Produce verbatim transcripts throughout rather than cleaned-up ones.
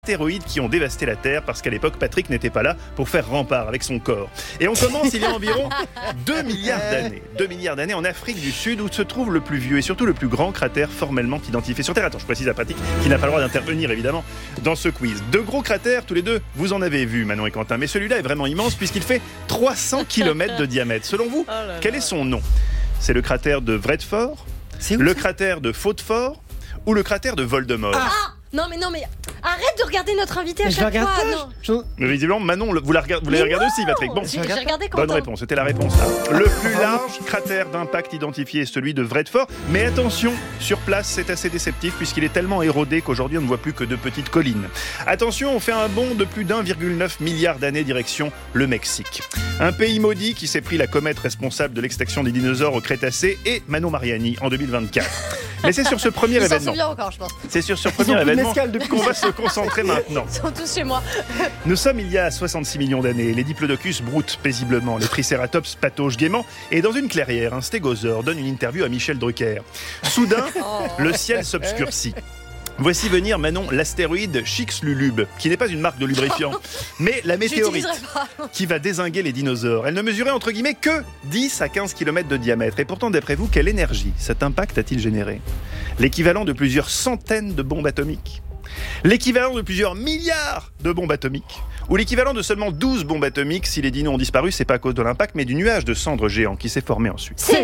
Astéroïdes qui ont dévasté la Terre parce qu'à l'époque Patrick n'était pas là pour faire rempart avec son corps. Et on commence il y a environ deux milliards d'années. deux milliards d'années en Afrique du Sud où se trouve le plus vieux et surtout le plus grand cratère formellement identifié sur Terre. Attends, je précise à Patrick qui n'a pas le droit d'intervenir évidemment dans ce quiz. Deux gros cratères, tous les deux, vous en avez vu Manon et Quentin, mais celui-là est vraiment immense puisqu'il fait trois cents kilomètres de diamètre. Selon vous, oh là là. Quel est son nom? C'est le cratère de Vredefort, le cratère de Fautefort ou le cratère de Voldemort? Ah non mais non mais arrête de regarder notre invité à mais chaque je fois. Non. Je... Mais visiblement Manon, vous la regardez, vous l'avez regardé aussi, Patrick. Bon, j'ai, j'ai regardé Quentin. Bonne réponse, c'était la réponse là. Le plus large cratère d'impact identifié est celui de Vredefort, mais attention, sur place c'est assez déceptif puisqu'il est tellement érodé qu'aujourd'hui on ne voit plus que de petites collines. Attention, on fait un bond de plus d'un virgule neuf milliard d'années direction le Mexique. Un pays maudit qui s'est pris la comète responsable de l'extinction des dinosaures au Crétacé et Manon Mariani en deux mille vingt-quatre. Mais c'est sur ce premier Ils événement. S'en souvient encore, je pense. C'est sur ce premier événement qu'on va se concentrer maintenant. Ils sont tous chez moi. Nous sommes il y a soixante-six millions d'années. Les diplodocus broutent paisiblement, les tricératops pataugent gaiement, et dans une clairière, un stégosaure donne une interview à Michel Drucker. Soudain, oh. le ciel s'obscurcit. Voici venir, Manon, l'astéroïde Chicxulub, qui n'est pas une marque de lubrifiant, mais la météorite qui va dézinguer les dinosaures. Elle ne mesurait entre guillemets que dix à quinze kilomètres de diamètre. Et pourtant, d'après vous, quelle énergie cet impact a-t-il généré? L'équivalent de plusieurs centaines de bombes atomiques? L'équivalent de plusieurs milliards de bombes atomiques? Ou l'équivalent de seulement douze bombes atomiques si les dinos ont disparu, c'est pas à cause de l'impact, mais du nuage de cendres géants qui s'est formé ensuite? C'est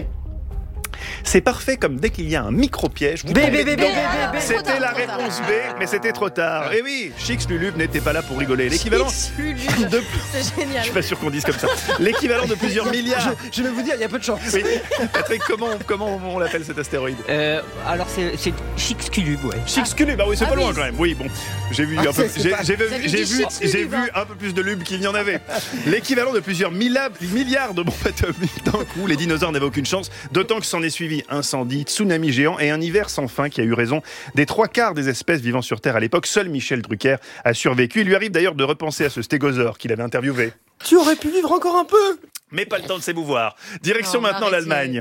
C'est parfait comme dès qu'il y a un micro-piège. Vous B, B, B, B, B, B. C'était la réponse B, mais c'était trop tard. Et oui, Chicxulub n'était pas là pour rigoler. L'équivalent de... C'est génial. Je suis pas sûr qu'on dise comme ça. L'équivalent de plusieurs milliards. Je, je vais vous dire, il y a peu de chance. Oui. Patrick, comment, comment on l'appelle cet astéroïde? euh, Alors c'est, c'est Chicxulub, ouais. Chicxulub, ah oui, c'est ah pas oui. loin quand même. Oui, bon, j'ai vu ah, un peu, j'ai, pas... j'ai, j'ai, j'ai vu, j'ai vu un peu plus de lube qu'il n'y en avait. L'équivalent de plusieurs milliards, milliards de bombes atomiques d'un coup. Les dinosaures n'avaient aucune chance, d'autant que s'en est suivi incendie, tsunami géant et un hiver sans fin qui a eu raison des trois quarts des espèces vivant sur Terre à l'époque. Seul Michel Drucker a survécu. Il lui arrive d'ailleurs de repenser à ce stégosaure qu'il avait interviewé. Tu aurais pu vivre encore un peu. Mais pas le temps de s'émouvoir. Direction non, maintenant arrêtez. l'Allemagne.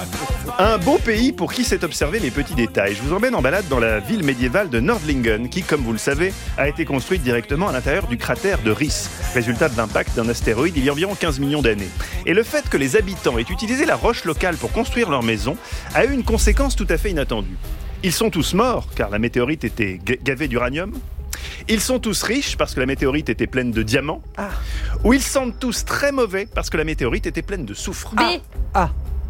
Un beau pays pour qui sait observer les petits détails. Je vous emmène en balade dans la ville médiévale de Nördlingen, qui, comme vous le savez, a été construite directement à l'intérieur du cratère de Riss, résultat de l'impact d'un astéroïde il y a environ quinze millions d'années. Et le fait que les habitants aient utilisé la roche locale pour construire leur maison a eu une conséquence tout à fait inattendue. Ils sont tous morts, car la météorite était gavée d'uranium. Ils sont tous riches parce que la météorite était pleine de diamants. Ah. Ou ils sentent tous très mauvais parce que la météorite était pleine de soufre. B. Ah.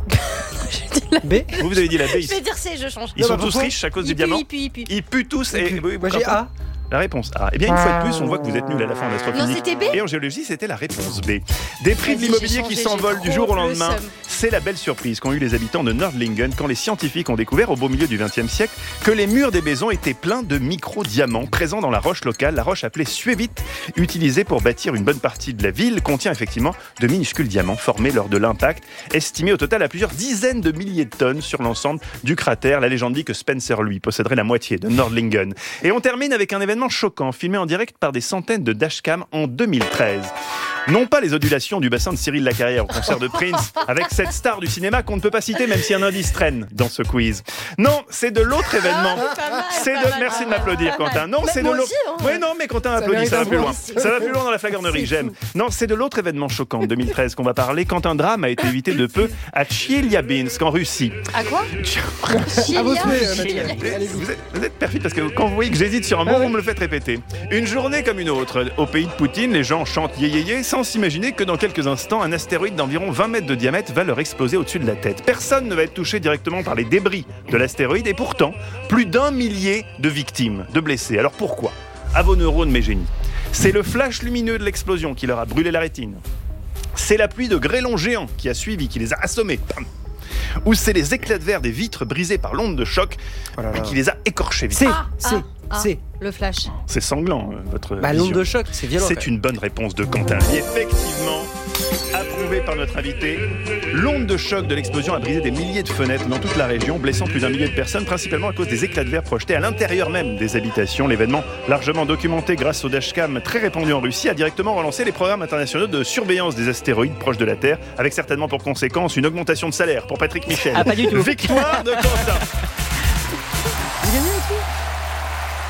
B. Vous, vous avez dit la B. Je vais dire C, je change. Ils non, sont bah, tous riches à cause il du pue, diamant. Il pue, il pue. Ils puent tous. Et... Moi j'ai A. La réponse A. Eh bien, une fois de plus, on voit que vous êtes nuls à la fin en astrophysique. Non, c'était B. Et en géologie, c'était la réponse B. Des prix de l'immobilier qui s'envolent du jour au lendemain. C'est la belle surprise qu'ont eu les habitants de Nördlingen quand les scientifiques ont découvert au beau milieu du vingtième siècle que les murs des maisons étaient pleins de micro-diamants présents dans la roche locale. La roche appelée suévite, utilisée pour bâtir une bonne partie de la ville, contient effectivement de minuscules diamants formés lors de l'impact, estimés au total à plusieurs dizaines de milliers de tonnes sur l'ensemble du cratère. La légende dit que Spencer, lui, posséderait la moitié de Nördlingen. Et on termine avec un événement choquant, filmé en direct par des centaines de dashcams en deux mille treize. Non pas les ondulations du bassin de Cyril Lacarrière au concert de Prince, avec cette star du cinéma qu'on ne peut pas citer même si un indice traîne dans ce quiz. Non, c'est de l'autre événement. Ah, mal, c'est de... Merci de m'applaudir, Quentin. Non, c'est de l'autre. Aussi, hein. Oui, non, mais Quentin applaudit, ça va plus loin. Ça va plus loin dans la flagornerie, j'aime. Non, c'est de l'autre événement choquant de deux mille treize qu'on va parler quand un drame a été évité de peu à Tcheliabinsk, en Russie. À quoi? Ah, vous, vous êtes, vous êtes perfide parce que quand vous voyez que j'hésite sur un mot, vous me le faites répéter. Une journée comme une autre. Au pays de Poutine, les gens chantent yé yé yé sans s'imaginer que dans quelques instants, un astéroïde d'environ vingt mètres de diamètre va leur exploser au-dessus de la tête. Personne ne va être touché directement par les débris de l'astéroïde et pourtant, plus d'un millier de victimes, de blessés. Alors pourquoi? À vos neurones, mes génies. C'est le flash lumineux de l'explosion qui leur a brûlé la rétine. C'est la pluie de grêlons géants qui a suivi, qui les a assommés. Ou c'est les éclats de verre des vitres brisées par l'onde de choc oh là là. qui les a écorchés. C'est, ah, c'est, ah, c'est. Le flash. C'est sanglant, euh, votre bah, l'onde de choc, c'est violent. C'est une bonne réponse de Quentin. Et effectivement, approuvé par notre invité, l'onde de choc de l'explosion a brisé des milliers de fenêtres dans toute la région, blessant plus d'un millier de personnes, principalement à cause des éclats de verre projetés à l'intérieur même des habitations. L'événement, largement documenté grâce au dashcam très répandu en Russie, a directement relancé les programmes internationaux de surveillance des astéroïdes proches de la Terre, avec certainement pour conséquence une augmentation de salaire pour Patrick Michel. Ah, pas du tout. Victoire de Quentin. Vous gagnez aussi.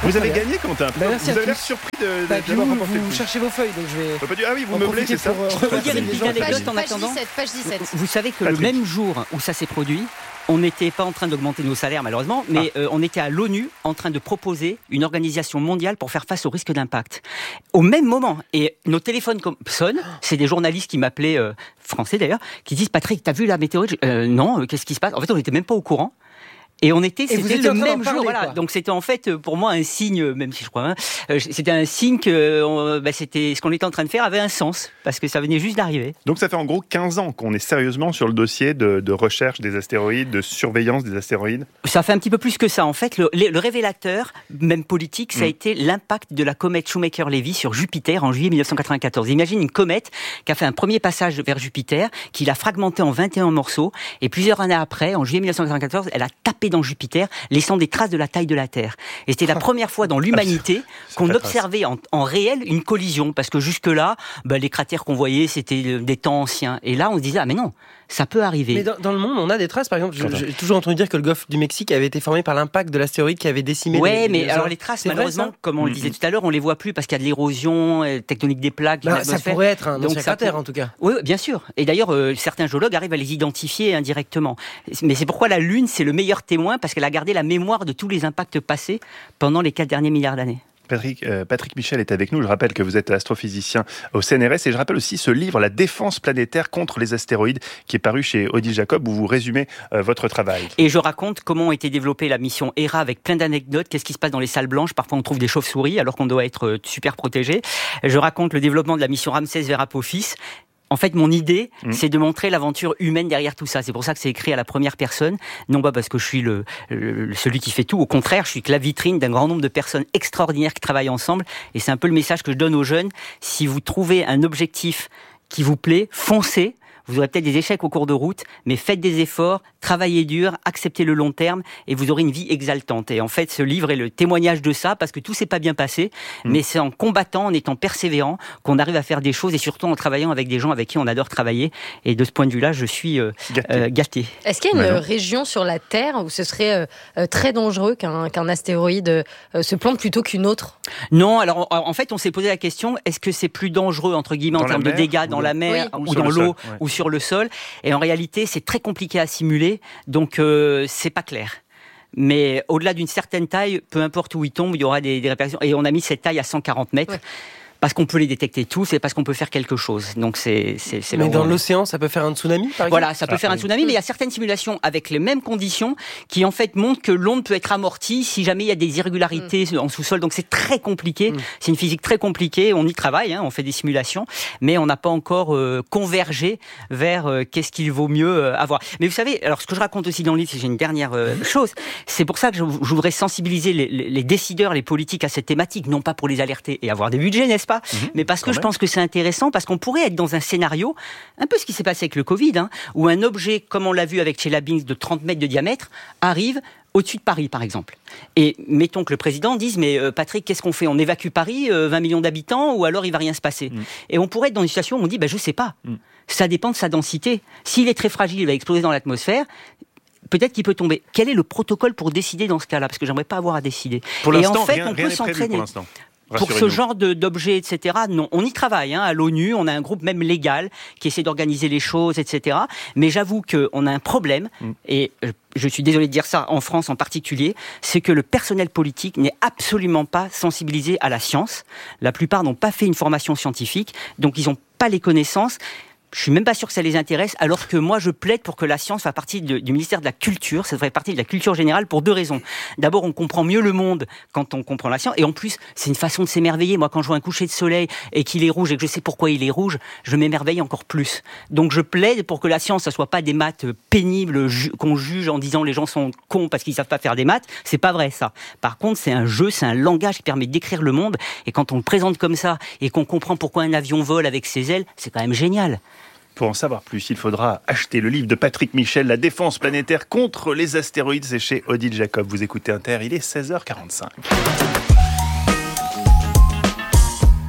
Vous avez gagné, Quentin. Bah, merci vous à avez l'air tous. surpris de, de, Bah, d'avoir vous, remporté le vous prix. cherchez vos feuilles, donc je vais. Bah, pas du- Ah oui, vous en meublez, c'est profiter ça pour, euh, Je peux vous dire remercier une les petite gens. anecdote en Page attendant. dix-sept, page dix-sept. Vous savez que Patrick. le même jour où ça s'est produit, on n'était pas en train d'augmenter nos salaires malheureusement, mais euh, on était à l'ONU en train de proposer une organisation mondiale pour faire face au risque d'impact. Au même moment, et nos téléphones com- sonnent, c'est des journalistes qui m'appelaient, euh, français d'ailleurs, qui disent « Patrick, t'as vu la météo ?» euh, Non, euh, qu'est-ce qui se passe ? En fait, on n'était même pas au courant. Et on était, Et vous c'était étiez le en train d'en même parler, jour, voilà. quoi. Donc c'était en fait pour moi un signe, même si je crois, hein, euh, c'était un signe que euh, bah, c'était ce qu'on était en train de faire avait un sens parce que ça venait juste d'arriver. Donc ça fait en gros quinze ans qu'on est sérieusement sur le dossier de, de recherche des astéroïdes, de surveillance des astéroïdes. Ça fait un petit peu plus que ça. En fait, le, le révélateur, même politique, ça a Mm. été l'impact de la comète Shoemaker-Levy sur Jupiter en juillet mille neuf cent quatre-vingt-quatorze. Imagine une comète qui a fait un premier passage vers Jupiter, qui l'a fragmenté en vingt et un morceaux, et plusieurs années après, en juillet mille neuf cent quatre-vingt-quatorze, elle a tapé dans Jupiter, laissant des traces de la taille de la Terre. Et c'était la première fois dans l'humanité qu'on très trace. observait en, en réel une collision, parce que jusque-là, bah, les cratères qu'on voyait, c'était des temps anciens. Et là, on se disait, ah mais non, ça peut arriver. Mais dans, dans le monde, on a des traces. Par exemple, je- Quentin. j'ai toujours entendu dire que le golfe du Mexique avait été formé par l'impact de l'astéroïde qui avait décimé. Ouais, les, mais les- alors les traces, C'est vrai, malheureusement, ça comme on le Mhm. disait tout à l'heure, on les voit plus parce qu'il y a de l'érosion euh, tectonique des plaques. Bah, de ça l'atmosphère. pourrait être un Donc, ancien ça cratère, pour- en tout cas. Oui, oui, bien sûr. Et d'ailleurs, euh, certains géologues arrivent à les identifier indirectement. Mais c'est pourquoi la Lune, c'est le meilleur témoin, parce qu'elle a gardé la mémoire de tous les impacts passés pendant les quatre derniers milliards d'années. Patrick, euh, Patrick Michel est avec nous. Je rappelle que vous êtes astrophysicien au C N R S et je rappelle aussi ce livre, La défense planétaire contre les astéroïdes, qui est paru chez Odile Jacob, où vous résumez euh, votre travail. Et je raconte comment a été développée la mission Hera avec plein d'anecdotes. Qu'est-ce qui se passe dans les salles blanches ? Parfois, on trouve des chauves-souris alors qu'on doit être euh, super protégé. Je raconte le développement de la mission Ramsès vers Apophis. En fait, mon idée, Mmh. c'est de montrer l'aventure humaine derrière tout ça. C'est pour ça que c'est écrit à la première personne, non pas parce que je suis le, le- celui qui fait tout. Au contraire, je suis que la vitrine d'un grand nombre de personnes extraordinaires qui travaillent ensemble. Et c'est un peu le message que je donne aux jeunes. Si vous trouvez un objectif qui vous plaît, foncez. Vous aurez peut-être des échecs au cours de route, mais faites des efforts, travaillez dur, acceptez le long terme, et vous aurez une vie exaltante. Et en fait, ce livre est le témoignage de ça, parce que tout s'est pas bien passé, Mmh. mais c'est en combattant, en étant persévérant, qu'on arrive à faire des choses, et surtout en travaillant avec des gens avec qui on adore travailler. Et de ce point de vue-là, je suis euh, Gâté. euh, gâté. Est-ce qu'il y a une Bah non. région sur la Terre où ce serait euh, euh, très dangereux qu'un qu'un astéroïde euh, se plante plutôt qu'une autre ? Non, alors en, en fait, on s'est posé la question, est-ce que c'est plus dangereux, entre guillemets, Dans en la termes de mer, dégâts ou- dans la mer, Oui. ou, Ou sur dans le l'eau, sol, ouais. ou sur le sol? Et en réalité, c'est très compliqué à simuler, donc euh, c'est pas clair. Mais au-delà d'une certaine taille, peu importe où il tombe, il y aura des, des répercussions. Et on a mis cette taille à cent quarante mètres. Ouais. Parce qu'on peut les détecter tous et parce qu'on peut faire quelque chose. Donc c'est c'est c'est là Mais où dans on est. l'océan, ça peut faire un tsunami, par exemple. Voilà, ça peut Ah, faire un oui. tsunami, mais il y a certaines simulations avec les mêmes conditions qui en fait montrent que l'onde peut être amortie si jamais il y a des irrégularités en sous-sol. Donc c'est très compliqué, Mm. c'est une physique très compliquée. On y travaille, hein, on fait des simulations, mais on n'a pas encore euh, convergé vers euh, qu'est-ce qu'il vaut mieux euh, avoir. Mais vous savez, alors ce que je raconte aussi dans le livre, c'est j'ai une dernière euh, chose. C'est pour ça que je, je voudrais sensibiliser les, les, les décideurs, les politiques à cette thématique, non pas pour les alerter et avoir des budgets, n'est-ce pas, Mhm. mais parce que Quand je même. pense que c'est intéressant, parce qu'on pourrait être dans un scénario, un peu ce qui s'est passé avec le Covid, hein, où un objet, comme on l'a vu avec Chelyabinsk, de trente mètres de diamètre, arrive au-dessus de Paris, par exemple. Et mettons que le président dise, mais euh, Patrick, qu'est-ce qu'on fait ? On évacue Paris, euh, vingt millions d'habitants, ou alors il va rien se passer ? Mm. Et on pourrait être dans une situation où on dit, bah, je sais pas. Mm. Ça dépend de sa densité. S'il est très fragile, il va exploser dans l'atmosphère. Peut-être qu'il peut tomber. Quel est le protocole pour décider dans ce cas-là ? Parce que j'aimerais pas avoir à décider. Pour Et l'instant, en fait, rien on rien peut n'est prévu s'entraîner. pour l'instant. Pour ce Rassurez-nous. genre de- d'objets, et cetera, non. On y travaille, hein, à l'ONU, on a un groupe même légal qui essaie d'organiser les choses, et cetera. Mais j'avoue qu'on a un problème, Mm. et euh, je suis désolé de dire ça, en France en particulier, c'est que le personnel politique n'est absolument pas sensibilisé à la science. La plupart n'ont pas fait une formation scientifique, donc ils n'ont pas les connaissances. Je suis même pas sûr que ça les intéresse, alors que moi je plaide pour que la science fasse partie de- du ministère de la Culture, ça devrait faire partie de la culture générale pour deux raisons. D'abord, on comprend mieux le monde quand on comprend la science, et en plus, c'est une façon de s'émerveiller. Moi, quand je vois un coucher de soleil et qu'il est rouge et que je sais pourquoi il est rouge, je m'émerveille encore plus. Donc je plaide pour que la science, ça soit pas des maths pénibles ju- qu'on juge en disant les gens sont cons parce qu'ils savent pas faire des maths. C'est pas vrai ça. Par contre, c'est un jeu, c'est un langage qui permet d'écrire le monde, et quand on le présente comme ça et qu'on comprend pourquoi un avion vole avec ses ailes, c'est quand même génial. Pour en savoir plus, il faudra acheter le livre de Patrick Michel, La défense planétaire contre les astéroïdes. C'est chez Odile Jacob. Vous écoutez Inter, il est seize heures quarante-cinq.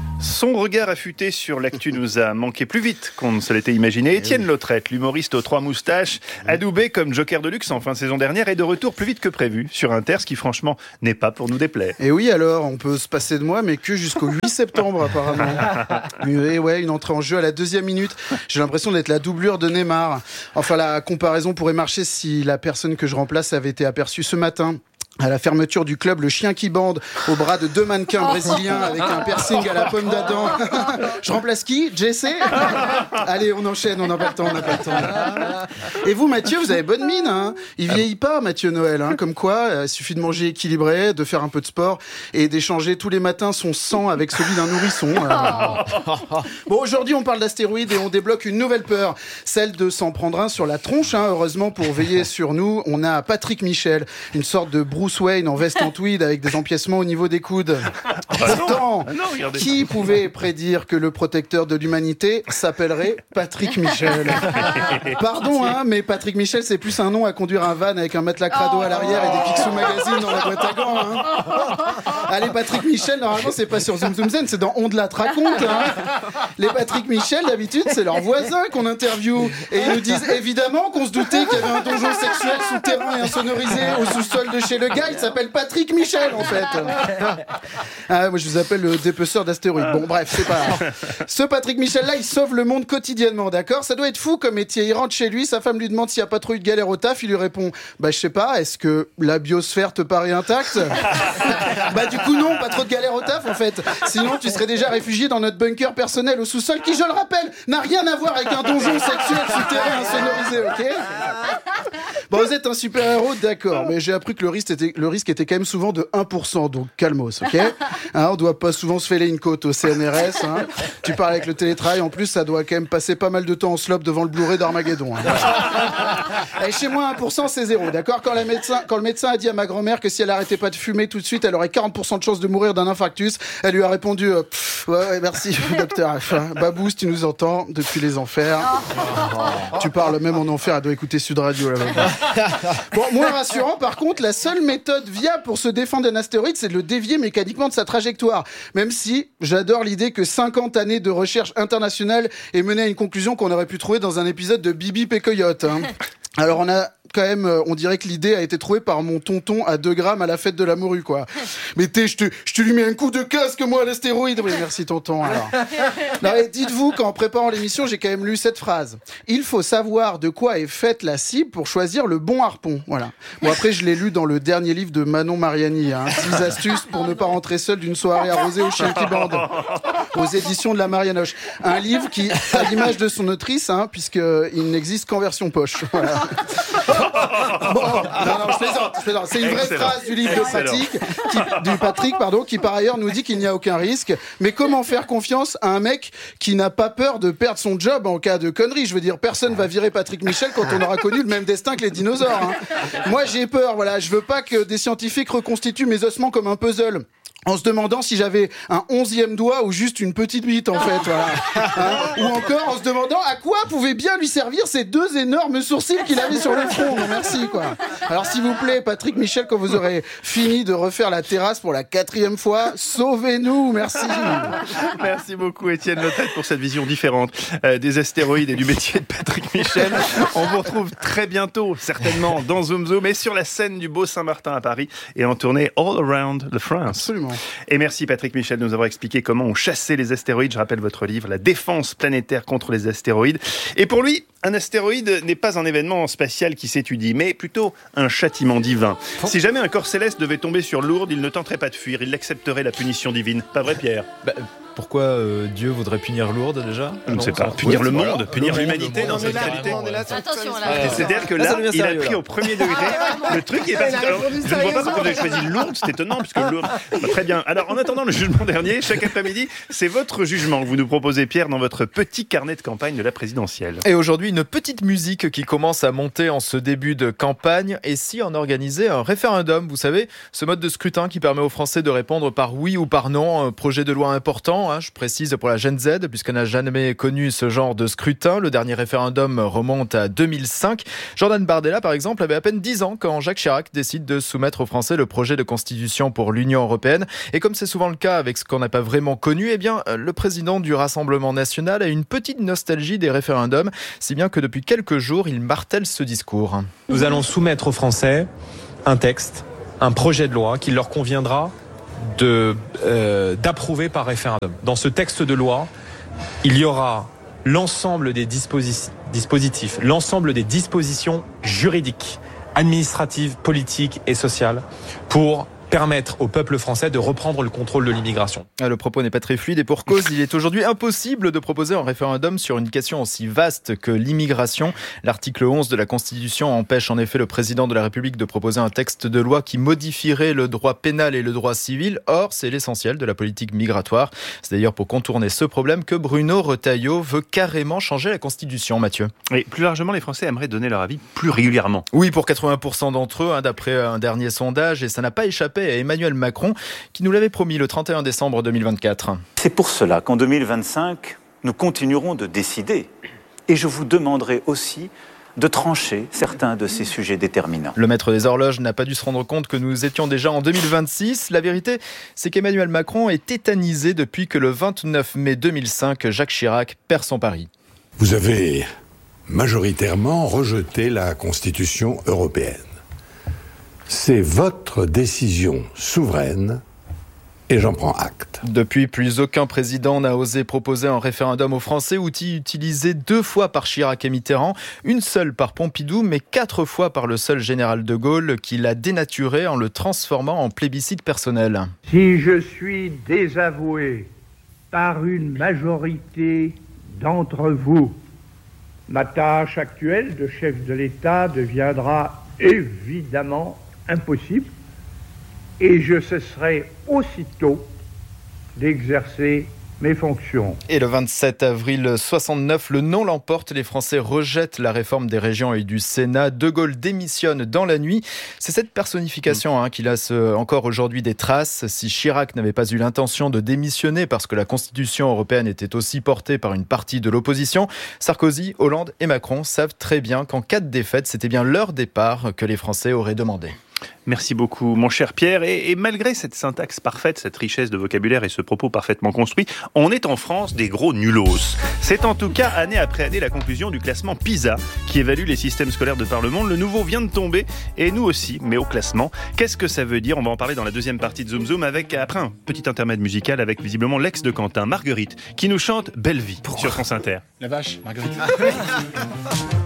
Son regard affûté sur l'actu nous a manqué plus vite qu'on ne se l'était imaginé. Étienne Lautrette, l'humoriste aux trois moustaches, adoubé comme joker de luxe en fin de saison dernière, est de retour plus vite que prévu sur Inter, ce qui franchement n'est pas pour nous déplaire. Et oui, alors, on peut se passer de moi, mais que jusqu'au huit septembre apparemment. Et ouais, une entrée en jeu à la deuxième minute. J'ai l'impression d'être la doublure de Neymar. Enfin, la comparaison pourrait marcher si la personne que je remplace avait été aperçue ce matin à la fermeture du club, le chien qui bande au bras de deux mannequins brésiliens avec un piercing à la pomme d'Adam. Je remplace qui? Jesse? Allez, on enchaîne, on n'a pas le temps, on n'a pas le temps. Et vous, Mathieu, vous avez bonne mine, hein? Il vieillit pas, Mathieu Noël, hein? Comme quoi, il suffit de manger équilibré, de faire un peu de sport et d'échanger tous les matins son sang avec celui d'un nourrisson. Bon, aujourd'hui, on parle d'astéroïdes et on débloque une nouvelle peur, celle de s'en prendre un sur la tronche, hein. Heureusement, pour veiller sur nous, on a Patrick Michel, une sorte de Bruce Wayne en veste en tweed avec des empiècements au niveau des coudes. Pourtant, qui pouvait prédire que le protecteur de l'humanité s'appellerait Patrick Michel? Pardon, hein, mais Patrick Michel, c'est plus un nom à conduire un van avec un matelas crado à l'arrière et des Picsou Magazine dans la boîte à gants. Hein. Allez, Patrick Michel, normalement, c'est pas sur Zoom Zoom Zen, c'est dans On de la te raconte. Hein. Les Patrick Michel, d'habitude, c'est leurs voisins qu'on interviewe. Et ils nous disent évidemment qu'on se doutait qu'il y avait un donjon sexuel souterrain et insonorisé au sous-sol de chez le gars, il s'appelle Patrick Michel en fait. Ah, moi je vous appelle le dépeceur d'astéroïdes. Bon bref, c'est pas grave. Ce Patrick Michel là, il sauve le monde quotidiennement, d'accord? Ça doit être fou comme métier. Il rentre chez lui, sa femme lui demande s'il n'y a pas trop eu de galère au taf, il lui répond bah je sais pas, est-ce que la biosphère te paraît intacte? Bah du coup non, pas trop de galère au taf en fait. Sinon tu serais déjà réfugié dans notre bunker personnel au sous-sol qui, je le rappelle, n'a rien à voir avec un donjon sexuel souterrain insonorisé, ok? Bon, vous êtes un super-héros, d'accord, mais j'ai appris que le risque était, le risque était quand même souvent de un pour cent, donc calmos, ok? Hein, on doit pas souvent se fêler une côte au C N R S, hein. Tu parles avec le télétravail, en plus, ça doit quand même passer pas mal de temps en slop devant le Blu-ray d'Armageddon. Hein. Et chez moi, un pour cent, c'est zéro, d'accord? Quand, la médecin, quand le médecin a dit à ma grand-mère que si elle arrêtait pas de fumer tout de suite, elle aurait quarante pour cent de chance de mourir d'un infarctus, elle lui a répondu euh, « Ouais, ouais, merci, docteur F. Babou, si tu nous entends, depuis les enfers. Tu parles même en enfer, elle doit écouter Sud Radio, là-bas. Bon, moins rassurant, par contre, la seule méthode viable pour se défendre d'un astéroïde, c'est de le dévier mécaniquement de sa trajectoire. Même si j'adore l'idée que cinquante années de recherche internationale aient mené à une conclusion qu'on aurait pu trouver dans un épisode de Bibi Pécoyote. Hein. Alors on a quand même, on dirait que l'idée a été trouvée par mon tonton à deux grammes à la fête de la morue, quoi. Mais t'es, je te, je te lui mets un coup de casque, moi, à l'astéroïde. Oui, merci, tonton, alors. Non, dites-vous qu'en préparant l'émission, j'ai quand même lu cette phrase. Il faut savoir de quoi est faite la cible pour choisir le bon harpon. Voilà. Bon, après, je l'ai lu dans le dernier livre de Manon Mariani, hein. six astuces pour ne pas rentrer seul d'une soirée arrosée au chien qui bande. Aux éditions de la Marianoche. Un livre qui, à l'image de son autrice, hein, puisqu'il n'existe qu'en version poche. Voilà. Bon, non, non, je plaisante, je plaisante. C'est une vraie Excellent. Phrase du livre de Patrick, qui, du Patrick, pardon, qui par ailleurs nous dit qu'il n'y a aucun risque. Mais comment faire confiance à un mec qui n'a pas peur de perdre son job en cas de connerie? Je veux dire, personne va virer Patrick Michel quand on aura connu le même destin que les dinosaures. Hein. Moi, j'ai peur. Voilà, je veux pas que des scientifiques reconstituent mes ossements comme un puzzle. En se demandant si j'avais un onzième doigt ou juste une petite bite, en fait, voilà. Hein, ou encore en se demandant à quoi pouvaient bien lui servir ces deux énormes sourcils qu'il avait sur le front. Non, merci, quoi. Alors, s'il vous plaît, Patrick Michel, quand vous aurez fini de refaire la terrasse pour la quatrième fois, sauvez-nous, merci. Merci beaucoup, Étienne Lautrette, pour cette vision différente euh, des astéroïdes et du métier de Patrick Michel. On vous retrouve très bientôt, certainement, dans Zoom Zoom, et sur la scène du Beau Saint-Martin à Paris, et en tournée All Around the France. Absolument. Et merci Patrick Michel de nous avoir expliqué comment on chassait les astéroïdes. Je rappelle votre livre, La défense planétaire contre les astéroïdes. Et pour lui, un astéroïde n'est pas un événement spatial qui s'étudie, mais plutôt un châtiment divin. Si jamais un corps céleste devait tomber sur Lourdes, il ne tenterait pas de fuir, il accepterait la punition divine. Pas vrai, Pierre? bah... Pourquoi euh, Dieu voudrait punir Lourdes déjà? Je ne sais pas. Punir oui, le monde, voilà. punir le l'humanité monde, dans cette qualité. Attention là. C'est-à-dire que là, il a pris au premier degré. Le truc est parti. Alors, je ne vois pas pourquoi vous avez choisi Lourdes, c'est étonnant puisque Lourdes. Bah, très bien. Alors, en attendant le jugement dernier, chaque après-midi, c'est votre jugement que vous nous proposez, Pierre, dans votre petit carnet de campagne de la présidentielle. Et aujourd'hui, une petite musique qui commence à monter en ce début de campagne. Et si on organisait un référendum, vous savez, ce mode de scrutin qui permet aux Français de répondre par oui ou par non à un projet de loi important. récent, hein, je précise pour la Gen Z, puisqu'elle n'a jamais connu ce genre de scrutin. Le dernier référendum remonte à deux mille cinq. Jordan Bardella, par exemple, avait à peine dix ans quand Jacques Chirac décide de soumettre aux Français le projet de constitution pour l'Union européenne. Et comme c'est souvent le cas avec ce qu'on n'a pas vraiment connu, eh bien, le président du Rassemblement national a une petite nostalgie des référendums, si bien que depuis quelques jours, il martèle ce discours. Nous allons soumettre aux Français un texte, un projet de loi qu'il leur conviendra de, euh, d'approuver par référendum. Dans ce texte de loi, il y aura l'ensemble des disposi- dispositifs, l'ensemble des dispositions juridiques, administratives, politiques et sociales pour permettre au peuple français de reprendre le contrôle de l'immigration. Le propos n'est pas très fluide et pour cause, il est aujourd'hui impossible de proposer un référendum sur une question aussi vaste que l'immigration. L'article onze de la Constitution empêche en effet le président de la République de proposer un texte de loi qui modifierait le droit pénal et le droit civil. Or, c'est l'essentiel de la politique migratoire. C'est d'ailleurs pour contourner ce problème que Bruno Retailleau veut carrément changer la Constitution, Mathieu. Et plus largement, les Français aimeraient donner leur avis plus régulièrement. Oui, pour quatre-vingts pour cent d'entre eux, hein, d'après un dernier sondage, et ça n'a pas échappé à Emmanuel Macron, qui nous l'avait promis le trente et un décembre deux mille vingt-quatre. C'est pour cela qu'en deux mille vingt-cinq, nous continuerons de décider. Et je vous demanderai aussi de trancher certains de ces sujets déterminants. Le maître des horloges n'a pas dû se rendre compte que nous étions déjà en deux mille vingt-six. La vérité, c'est qu'Emmanuel Macron est tétanisé depuis que le vingt-neuf mai deux mille cinq, Jacques Chirac perd son pari. Vous avez majoritairement rejeté la Constitution européenne. C'est votre décision souveraine et j'en prends acte. Depuis, plus aucun président n'a osé proposer un référendum aux Français, outil utilisé deux fois par Chirac et Mitterrand, une seule par Pompidou, mais quatre fois par le seul général de Gaulle, qui l'a dénaturé en le transformant en plébiscite personnel. Si je suis désavoué par une majorité d'entre vous, ma tâche actuelle de chef de l'État deviendra évidemment impossible et je cesserai aussitôt d'exercer mes fonctions. Et le vingt-sept avril soixante-neuf, le non l'emporte. Les Français rejettent la réforme des régions et du Sénat. De Gaulle démissionne dans la nuit. C'est cette personnification hein, qui laisse encore aujourd'hui des traces. Si Chirac n'avait pas eu l'intention de démissionner parce que la Constitution européenne était aussi portée par une partie de l'opposition, Sarkozy, Hollande et Macron savent très bien qu'en cas de défaite, c'était bien leur départ que les Français auraient demandé. Merci beaucoup, mon cher Pierre. Et, et malgré cette syntaxe parfaite, cette richesse de vocabulaire et ce propos parfaitement construit, on est en France des gros nulos. C'est en tout cas, année après année, la conclusion du classement PISA, qui évalue les systèmes scolaires de par le monde. Le nouveau vient de tomber, et nous aussi, mais au classement. Qu'est-ce que ça veut dire ? On va en parler dans la deuxième partie de Zoom Zoom, avec, après un petit intermède musical, avec visiblement l'ex de Quentin, Marguerite, qui nous chante Belle Vie. Pourquoi ? Sur France Inter. La vache, Marguerite.